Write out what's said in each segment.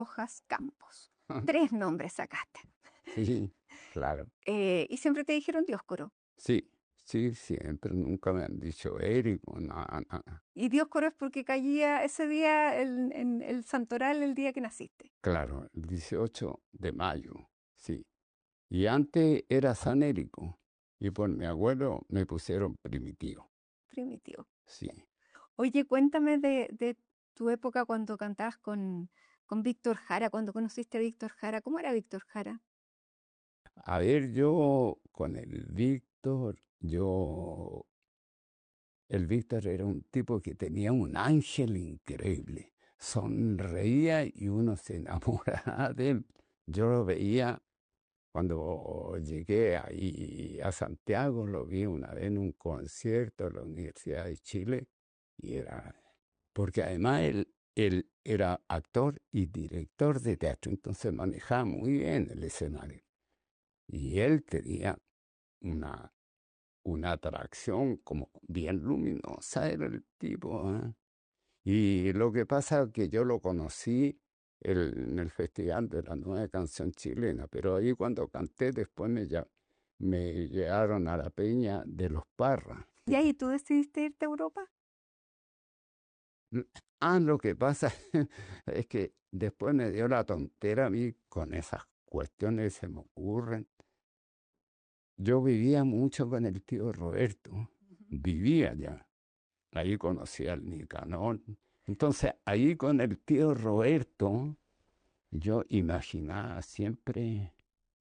Rojas Campos. 3 nombres sacaste. Sí, claro. Y siempre te dijeron Dioscoro. Sí, sí, siempre, nunca me han dicho Érico, nada, nada. Y Dioscoro es porque caía ese día en el santoral el día que naciste. Claro, el 18 de mayo, sí. Y antes era San Érico, y por mi abuelo me pusieron Primitivo, Primitivo. sí. Oye, cuéntame de tu época cuando cantabas con Víctor Jara, cuando conociste a Víctor Jara. ¿Cómo era Víctor Jara? A ver, yo con el Víctor, el Víctor era un tipo que tenía un ángel increíble. Sonreía y uno se enamoraba de él. Yo lo veía cuando llegué ahí a Santiago, lo vi una vez en un concierto de la Universidad de Chile y era, porque además él era actor y director de teatro, entonces manejaba muy bien el escenario. Y él tenía una, una atracción como bien luminosa, era el tipo, ¿eh? Y lo que pasa es que yo lo conocí en el Festival de la Nueva Canción Chilena, pero ahí cuando canté después me llevaron a la peña de los Parras. ¿Y ahí tú decidiste irte a Europa? Lo que pasa es que después me dio la tontera a mí con esas cuestiones que se me ocurren. Yo vivía mucho con el tío Roberto, Ujú. vivía ya. Ahí conocí al Nicanor. Entonces, ahí con el tío Roberto, yo imaginaba siempre,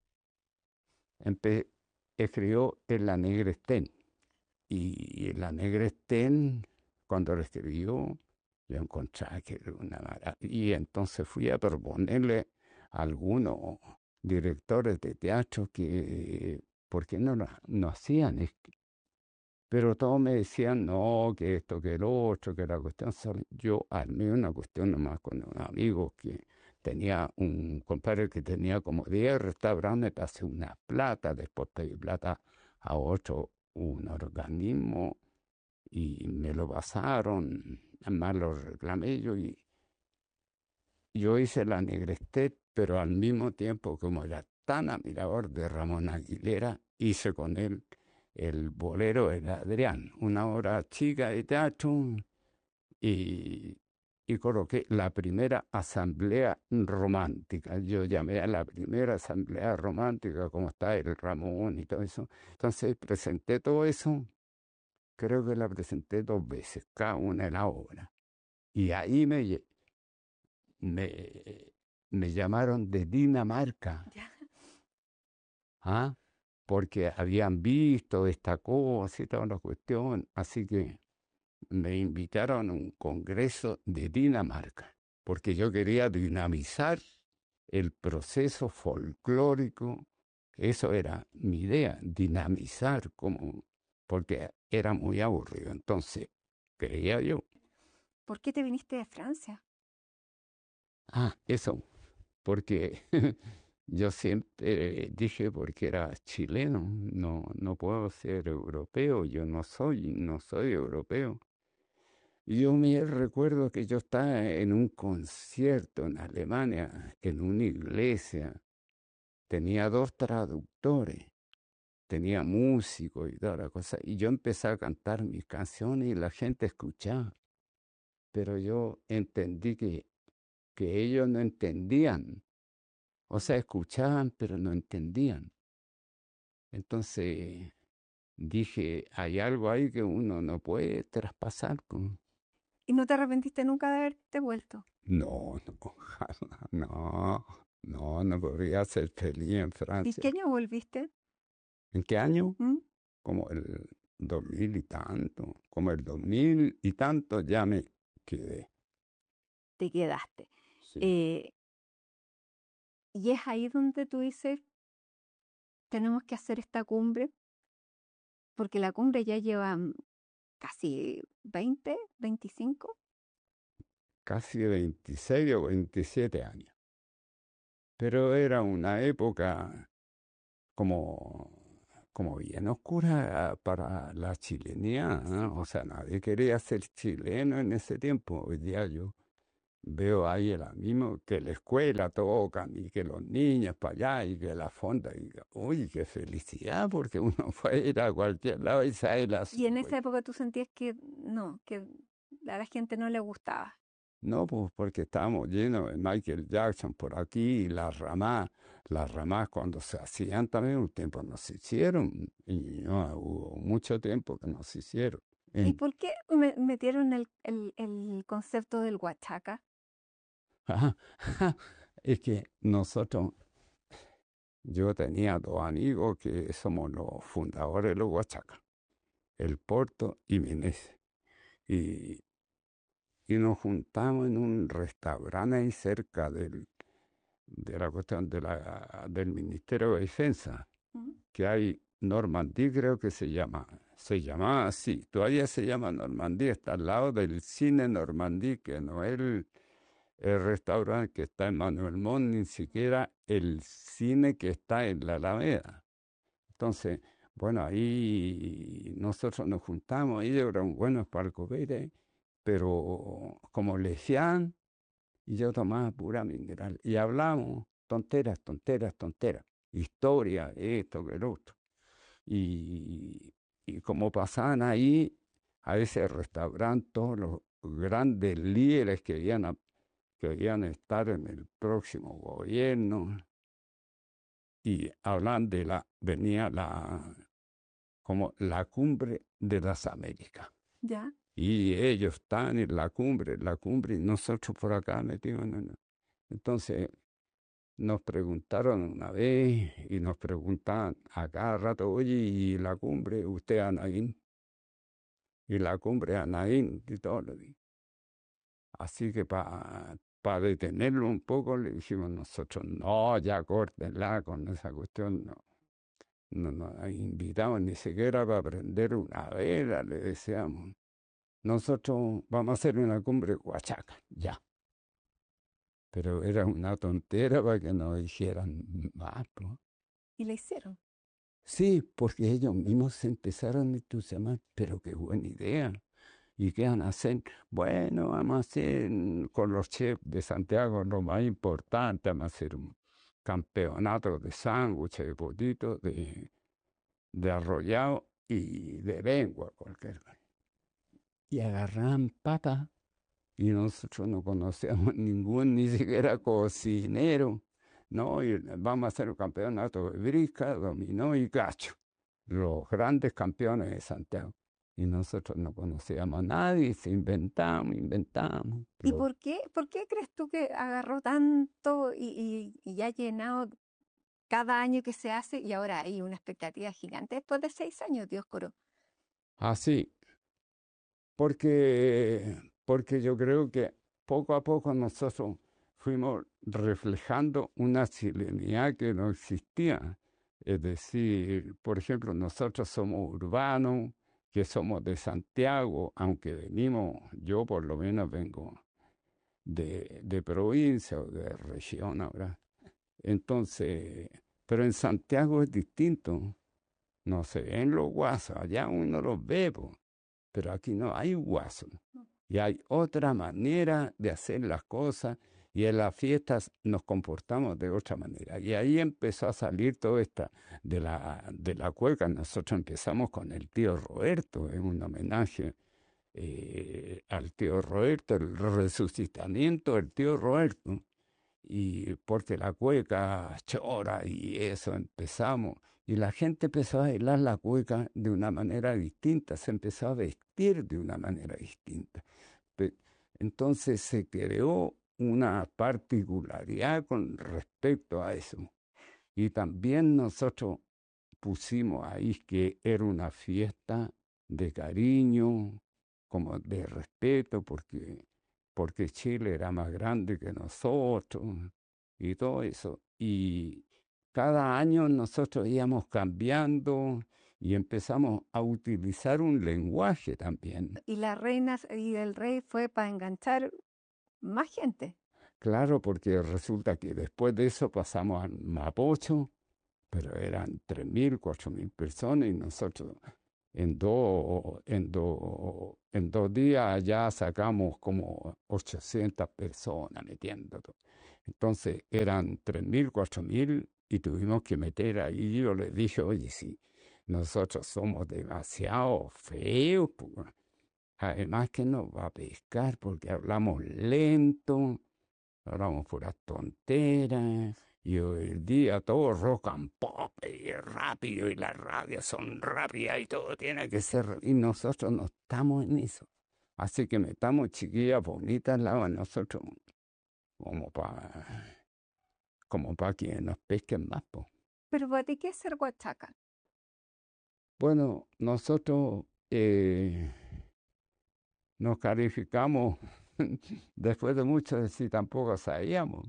escribió en la Negrestén. Y en la Negrestén, cuando lo escribió, yo encontraba que era una maravilla. Y entonces fui a proponerle a algunos directores de teatro que, ¿por qué no hacían? Pero todos me decían, no, que esto, que lo otro, que la cuestión. Yo armé una cuestión nomás con un amigo que tenía un compadre que tenía como 10 restaurantes, pasé una plata, después pedí plata a otro, un organismo, y me lo pasaron, además lo reclamé yo, y yo hice la Negrestet, pero al mismo tiempo, como era tan admirador de Ramón Aguilera, hice con él el bolero de Adrián, una obra chica de teatro, y, y coloqué la primera asamblea romántica. Yo llamé a la primera asamblea romántica, como está el Ramón y todo eso. Entonces presenté todo eso, creo que la presenté 2 veces, cada una en la obra. Y ahí me, me llamaron de Dinamarca, Ya. ¿ah? Porque habían visto esta cosa y toda la cuestión, así que me invitaron a un congreso de Dinamarca, porque yo quería dinamizar el proceso folclórico, eso era mi idea, dinamizar como, porque era muy aburrido, entonces creía yo, ¿Por qué te viniste de Francia? eso, porque yo siempre dije porque era chileno, no puedo ser europeo, yo no soy europeo. Y yo me recuerdo que yo estaba en un concierto en Alemania, en una iglesia, tenía 2 traductores, tenía músicos y toda la cosa, y yo empecé a cantar mis canciones y la gente escuchaba, pero yo entendí que ellos no entendían, o sea, escuchaban, pero no entendían. Entonces dije, hay algo ahí que uno no puede traspasar con... ¿Y no te arrepentiste nunca de haberte vuelto? No, no, jamás, no podría ser feliz en ¿Y Francia. qué año volviste? ¿En qué año? ¿Mm? Como el 2000 y tanto, como el 2000 y tanto ya me quedé. Te quedaste. Sí. Eh, y es ahí donde tú dices, tenemos que hacer esta cumbre, porque la cumbre ya lleva casi 20, 25. Casi 26 o 27 años. Pero era una época como, como bien oscura para la chilenía, ¿no? O sea, nadie quería ser chileno en ese tiempo. Hoy día yo veo ahí el mismo que la escuela tocan y que los niños para allá y que la fonda. Y, uy, qué felicidad, porque uno puede ir a cualquier lado y sabe las... Y en esa época tú sentías que no, que a la gente no le gustaba. No, pues porque estábamos llenos de Michael Jackson por aquí y las ramas cuando se hacían también un tiempo no se hicieron y no, hubo mucho tiempo que no se hicieron. ¿Y por qué metieron el concepto del huachaca? Es que nosotros, yo tenía dos amigos que somos los fundadores de los Huachacas, el Porto y Minés. Y, y nos juntamos en un restaurante ahí cerca de la cuestión del Ministerio de Defensa, Ujú. que hay Normandía, creo que se llama así, todavía se llama Normandía, está al lado del cine Normandía, que no es el restaurante que está en Manuel Montt, ni siquiera el cine que está en la Alameda. Entonces, bueno, ahí nosotros nos juntamos, ellos eran buenos para el copete, pero como le decían, y yo tomaba pura mineral. Y hablamos tonteras, tonteras, tonteras. Historia, esto, que lo otro. Y, y como pasaban ahí a ese restaurante, todos los grandes líderes que iban a estar en el próximo gobierno, y hablan venía como la cumbre de las Américas. Ya. Y ellos están en la cumbre, y nosotros por acá metidos. Entonces, nos preguntaron una vez y nos preguntaban a cada rato, oye, ¿y la cumbre, usted Anaín? Y la cumbre Anaín, y todo lo digo. Así que para detenerlo un poco le dijimos nosotros, no, ya córtenla con esa cuestión, no. No nos invitamos ni siquiera para prender una vela, le decíamos. Nosotros vamos a hacer una cumbre huachaca, ya. Pero era una tontera para que nos dijeran más, pues. Y la hicieron. Sí, porque ellos mismos se empezaron a entusiasmar, pero qué buena idea. ¿Y qué van a hacer? Bueno, vamos a hacer con los chefs de Santiago lo más importante, vamos a hacer un campeonato de sándwiches, de potitos, de arrollado y de lengua, cualquier cosa. Y agarraban pata y nosotros no conocíamos ningún, ni siquiera cocinero. No, y vamos a hacer un campeonato de brisca, dominó y gacho, los grandes campeones de Santiago. Y nosotros no conocíamos a nadie, se inventamos. ¿Y por qué crees tú que agarró tanto y ha llenado cada año que se hace y ahora hay una expectativa gigante después de 6 años, Dioscoro? Así, porque yo creo que poco a poco nosotros fuimos reflejando una chilenidad que no existía. Es decir, por ejemplo, nosotros somos urbanos, que somos de Santiago, aunque venimos, yo por lo menos vengo de provincia o de región ahora. Entonces, pero en Santiago es distinto. No se ven los guasos, allá uno los ve, po, pero aquí no hay guasos. Y hay otra manera de hacer las cosas y en las fiestas nos comportamos de otra manera. Y ahí empezó a salir todo esta de la cueca. Nosotros empezamos con el tío Roberto, en un homenaje al tío Roberto, el resucitamiento del tío Roberto. Y porque la cueca chora y eso empezamos. Y la gente empezó a bailar la cueca de una manera distinta, se empezó a vestir de una manera distinta. Pe- Entonces se creó una particularidad con respecto a eso. Y también nosotros pusimos ahí que era una fiesta de cariño, como de respeto, porque Chile era más grande que nosotros y todo eso. Y cada año nosotros íbamos cambiando y empezamos a utilizar un lenguaje también. Y la reina y el rey fue para enganchar más gente. Claro, porque resulta que después de eso pasamos al Mapocho, pero eran 3.000, 4.000 personas y nosotros En 2 días ya sacamos como 800 personas metiendo. Entonces eran 3.000, 4.000 y tuvimos que meter ahí. Yo les dije, oye, si nosotros somos demasiado feos, pues, además que nos va a pescar porque hablamos lento, hablamos puras tonteras. Y hoy el día todo rock and pop y rápido y las radios son rápidas y todo tiene que ser. Y nosotros no estamos en eso. Así que metamos chiquillas bonitas al lado de nosotros como para que nos pesquen más, po. Pero para ti, ¿qué es ser huachaca? Bueno, nosotros nos calificamos después de mucho decir tampoco sabíamos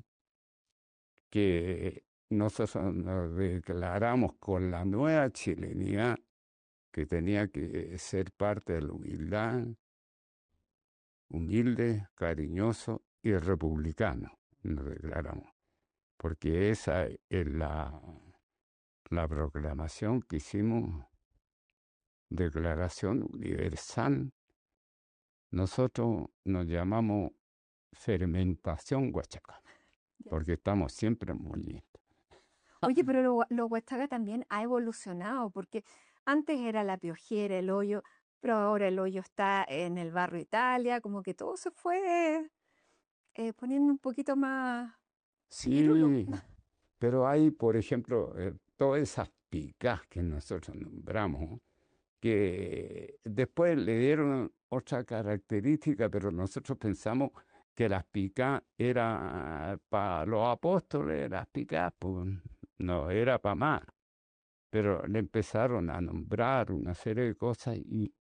que nosotros nos declaramos con la nueva chilenidad que tenía que ser parte de la humildad, humilde, cariñoso y republicano, nos declaramos, porque esa es la proclamación que hicimos, Declaración Universal. Nosotros nos llamamos fermentación huachaca, Ya. porque estamos siempre muy listos. Oye, pero lo huachaca también ha evolucionado, porque antes era la piojera, el hoyo, pero ahora el hoyo está en el barrio Italia, como que todo se fue poniendo un poquito más pirulo. Sí, pero hay, por ejemplo, todas esas picas que nosotros nombramos, que después le dieron otra característica, pero nosotros pensamos que las picas era para los apóstoles, las picas, pues no era para más. Pero le empezaron a nombrar una serie de cosas y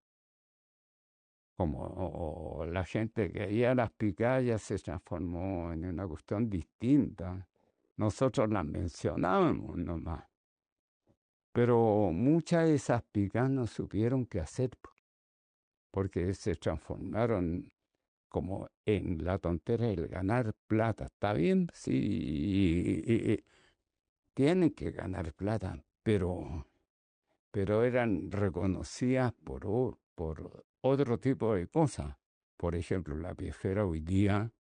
como la gente que veía las picayas se transformó en una cuestión distinta. Nosotros las mencionábamos nomás, pero muchas de esas picas no supieron qué hacer porque se transformaron como en la tontera del ganar plata. ¿Está bien? Sí, tienen que ganar plata, pero eran reconocidas por otro tipo de cosas. Por ejemplo, la viejera hoy día,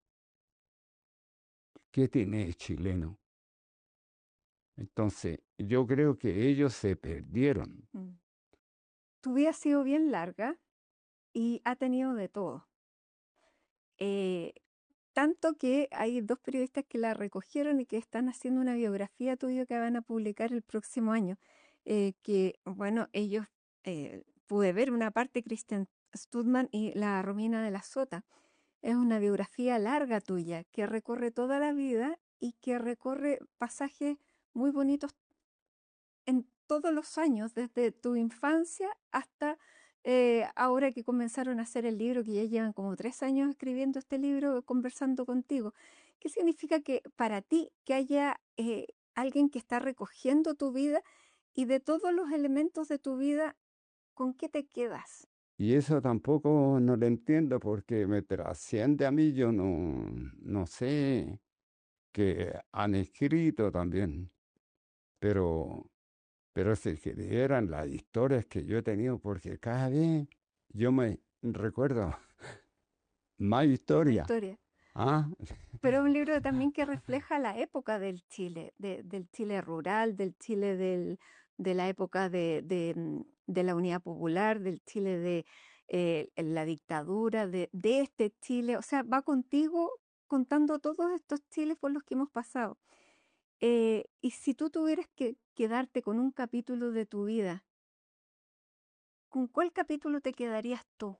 ¿qué tiene de chileno? Entonces, yo creo que ellos se perdieron. Mm. Tu vida ha sido bien larga y ha tenido de todo. Eh, Tanto que hay dos periodistas que la recogieron y que están haciendo una biografía tuya que van a publicar el próximo año. Que, bueno, ellos, pude ver una parte, Christian Studman y la Romina de la Sota. Es una biografía larga tuya que recorre toda la vida y que recorre pasajes muy bonitos en todos los años, desde tu infancia hasta ahora que comenzaron a hacer el libro, que ya llevan como 3 años escribiendo este libro, conversando contigo. ¿Qué significa que para ti que haya alguien que está recogiendo tu vida y de todos los elementos de tu vida, con qué te quedas? Y eso tampoco no lo entiendo porque me trasciende a mí, yo no sé que han escrito también, pero, pero si escribieran las historias que yo he tenido, porque cada vez yo me recuerdo más La historia. historia. Ah, Pero es un libro también que refleja la época del Chile, del Chile rural, del Chile de la época de la Unidad Popular, del Chile de la dictadura, de este Chile. O sea, va contigo contando todos estos Chiles por los que hemos pasado. Y si tú tuvieras que quedarte con un capítulo de tu vida, ¿con cuál capítulo te quedarías tú?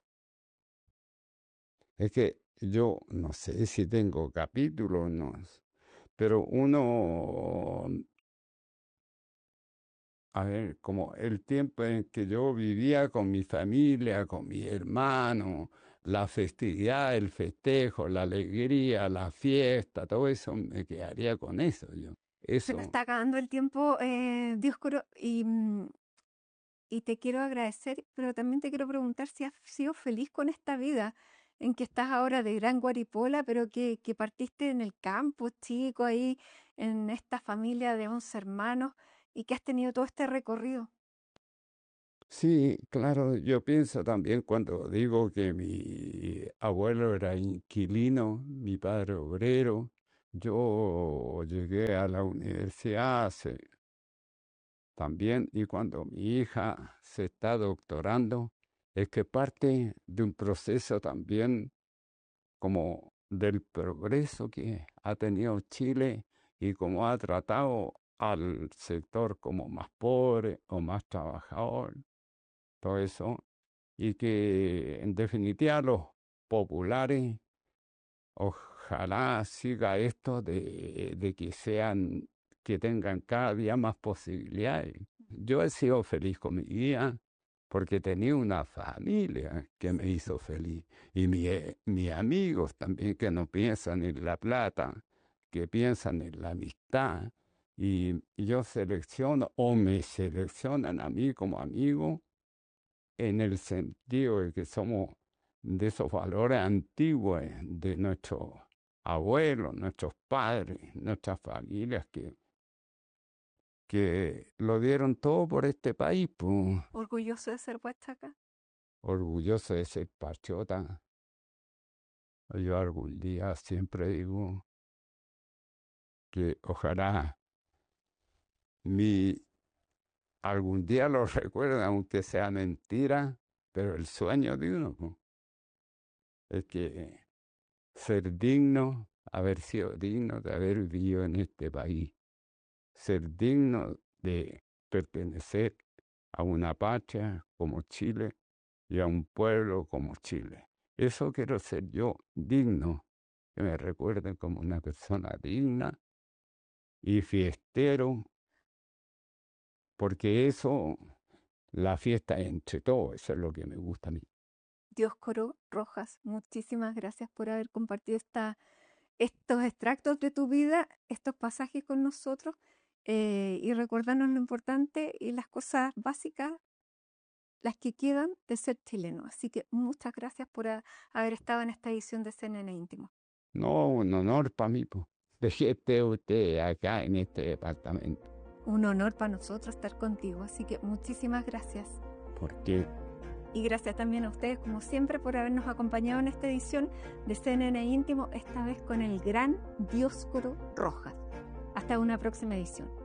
es que yo no sé si tengo capítulos, no, pero uno, a ver, como el tiempo en que yo vivía con mi familia, con mi hermano, la festividad, el festejo, la alegría, la fiesta, todo eso, me quedaría con eso yo. Se nos Eso, está acabando el tiempo, Dioscoro, y te quiero agradecer, pero también te quiero preguntar si has sido feliz con esta vida en que estás ahora de gran Guaripola, pero que partiste en el campo, chico, ahí en esta familia de 11 hermanos y que has tenido todo este recorrido. Sí, claro, yo pienso también cuando digo que mi abuelo era inquilino, mi padre obrero, yo llegué a la universidad también y cuando mi hija se está doctorando, es que parte de un proceso también como del progreso que ha tenido Chile y cómo ha tratado al sector como más pobre o más trabajador, todo eso, y que en definitiva los populares, ojalá siga esto de que sean, que tengan cada día más posibilidades. Yo he sido feliz con mi vida porque tenía una familia que me hizo feliz y mis amigos también que no piensan en la plata, que piensan en la amistad. Y yo selecciono o me seleccionan a mí como amigo en el sentido de que somos de esos valores antiguos de nuestros abuelos, nuestros padres, nuestras familias que lo dieron todo por este país, pues, ¿Orgulloso de ser huachaca? orgulloso de ser patriota. Yo algún día siempre digo que ojalá mi algún día lo recuerden, aunque sea mentira, pero el sueño de uno pues, es que ser digno, haber sido digno de haber vivido en este país, ser digno de pertenecer a una patria como Chile y a un pueblo como Chile. Eso quiero ser yo, digno, que me recuerden como una persona digna y fiestero, porque eso, la fiesta es entre todos, eso es lo que me gusta a mí. Dioscoro Rojas, muchísimas gracias por haber compartido estos extractos de tu vida, estos pasajes con nosotros y recordarnos lo importante y las cosas básicas, las que quedan de ser chileno. Así que muchas gracias por haber estado en esta edición de CNN Íntimo. No, un honor para mí, pues, de que esté usted acá en este departamento, Un honor para nosotros estar contigo, así que muchísimas gracias. porque Y gracias también a ustedes, como siempre, por habernos acompañado en esta edición de CNN Íntimo, esta vez con el gran Dioscoro Rojas. Hasta una próxima edición.